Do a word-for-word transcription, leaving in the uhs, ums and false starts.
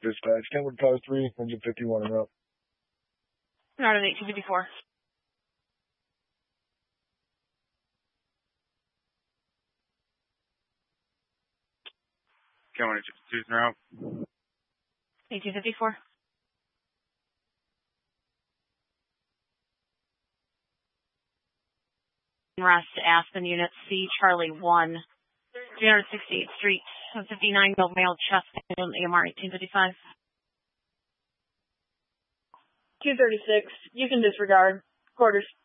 dispatch. Kenwood car three, engine fifty-one and up. Not an eighteen fifty-four. Kenwood engine fifty-two and out. eighteen fifty-four. Rest Aspen Unit C, Charlie one, three sixty-eighth Street, fifty-nine male male chest, A M R eighteen fifty-five. two thirty-six, you can disregard. Quarters.